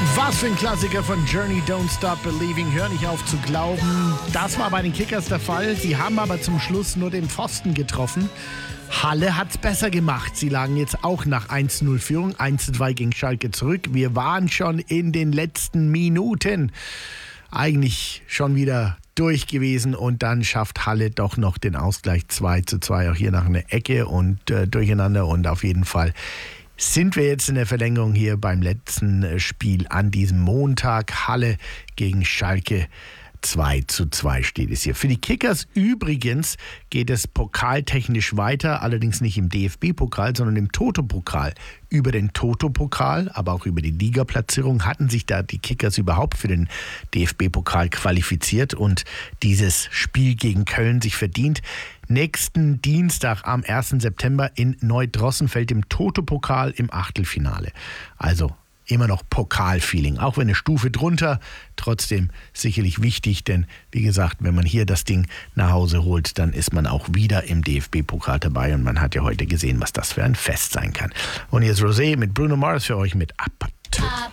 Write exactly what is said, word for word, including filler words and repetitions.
Was für ein Klassiker von Journey, Don't Stop Believing, hör nicht auf zu glauben. Das war bei den Kickers der Fall. Sie haben aber zum Schluss nur den Pfosten getroffen. Halle hat's besser gemacht. Sie lagen jetzt auch nach eins zu null Führung, eins zu zwei gegen Schalke zurück. Wir waren schon in den letzten Minuten eigentlich schon wieder durch gewesen und dann schafft Halle doch noch den Ausgleich zwei zu zwei, auch hier nach einer Ecke und äh, durcheinander, und auf jeden Fall sind wir jetzt in der Verlängerung hier beim letzten Spiel an diesem Montag. Halle gegen Schalke. zwei zu zwei steht es hier. Für die Kickers übrigens geht es pokaltechnisch weiter, allerdings nicht im D F B-Pokal, sondern im Toto-Pokal. Über den Toto-Pokal, aber auch über die Ligaplatzierung hatten sich da die Kickers überhaupt für den D F B-Pokal qualifiziert und dieses Spiel gegen Köln sich verdient. Nächsten Dienstag am ersten September in Neudrossenfeld im Toto-Pokal im Achtelfinale. Also immer noch Pokalfeeling, auch wenn eine Stufe drunter, trotzdem sicherlich wichtig, denn wie gesagt, wenn man hier das Ding nach Hause holt, dann ist man auch wieder im D F B-Pokal dabei und man hat ja heute gesehen, was das für ein Fest sein kann. Und jetzt Rosé mit Bruno Mars für euch mit Up.